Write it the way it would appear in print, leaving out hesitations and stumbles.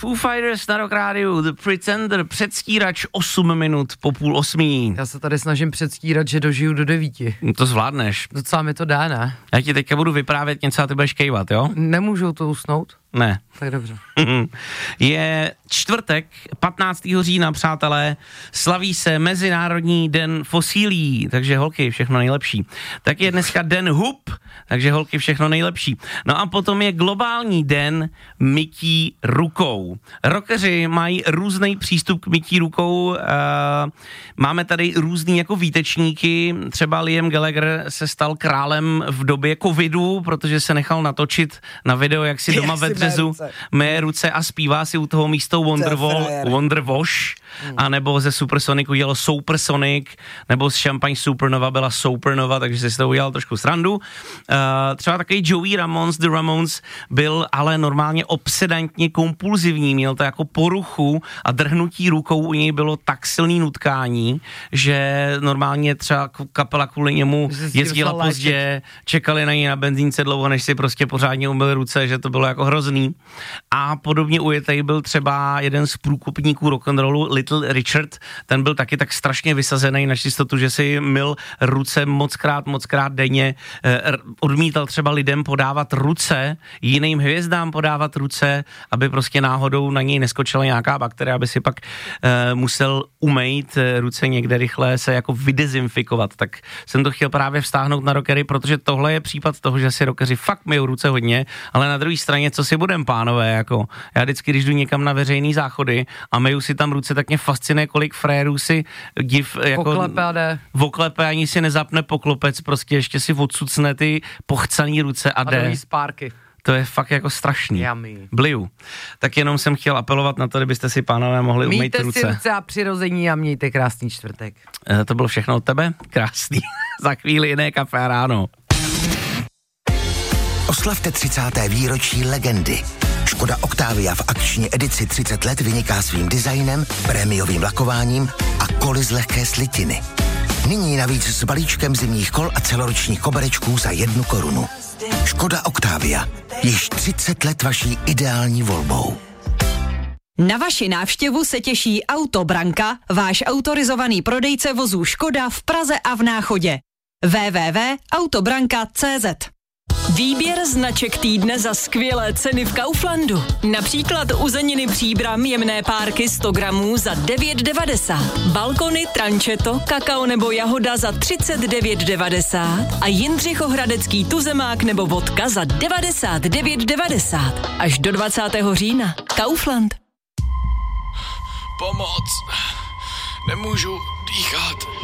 Foo Fighters na Rock Rádiu, The Pretender, předstírač 8 minut po 7:30. Já se tady snažím předstírat, že dožiju do 9. No to zvládneš. Docela mi to dá, ne? Já ti teďka budu vyprávět něco a ty budeš kejvat, jo? Nemůžu to usnout? Ne. Tak dobře. Je čtvrtek, 15. října, přátelé, slaví se Mezinárodní den fosílií, takže holky, všechno nejlepší. Tak je dneska den hub, takže holky, všechno nejlepší. No a potom je globální den mytí rukou. Rockeři mají různý přístup k mytí rukou, máme tady různý jako výtečníky, třeba Liam Gallagher se stal králem v době covidu, protože se nechal natočit na video, jak si doma ve dřezu myje ruce a zpívá si u toho místo Wonderwash, anebo ze Supersonic udělal Supersonic, nebo z Champagne Supernova byla Supernova, takže si z toho udělal trošku srandu. Třeba takový Joey Ramone, The Ramones, byl ale normálně obsedantně kompulzivní, měl to jako poruchu a drhnutí rukou u něj bylo tak silný nutkání, že normálně třeba kapela kvůli němu jezdila pozdě, čekali na něj na benzínce dlouho, než si prostě pořádně umyli ruce, že to bylo jako hrozný. A podobně ujetej byl třeba jeden z průkopníků rock'n'rollu Little Richard, ten byl taky tak strašně vysazený na čistotu, že si myl ruce mockrát denně, odmítal třeba lidem podávat ruce, jiným hvězdám podávat ruce, aby prostě náhodou na něj neskočila nějaká bakterie, aby si pak musel umýt ruce někde rychle, se jako vydezinfikovat. Tak jsem to chtěl právě vztáhnout na rockery, protože tohle je případ toho, že si rockeři fakt myjou ruce hodně, ale na druhé straně, co si budem, pánové, jako já vždycky, když jdu někam na veřejný záchody a myju si tam ruce, tak mě fascinuje, kolik frérů si jako oklepe, ani si nezapne poklopec, prostě ještě si odsucne ty pochcaný ruce a jde. To je fakt jako strašný. Bliju. Tak jenom jsem chtěl apelovat na to, kdybyste si, pánové, mohli umýt ruce. Mějte si ruce a přirození a mějte krásný čtvrtek. To bylo všechno od tebe? Krásný. Za chvíli jiné kafe a ráno. Oslavte 30. výročí legendy. Škoda Octavia v akční edici 30 let vyniká svým designem, prémiovým lakováním a koly z lehké slitiny. Nyní navíc s balíčkem zimních kol a celoročních koberečků za 1 korunu. Škoda Octavia. Již 30 let vaší ideální volbou. Na vaši návštěvu se těší Autobranka, váš autorizovaný prodejce vozů Škoda v Praze a v Náchodě. www.autobranka.cz. Výběr značek týdne za skvělé ceny v Kauflandu. Například uzeniny Příbram jemné párky 100 gramů za 9,90. Balkony Trančeto, kakao nebo jahoda za 39,90. A Jindřichohradecký tuzemák nebo vodka za 99,90. Až do 20. října. Kaufland. Pomoc. Nemůžu dýchat.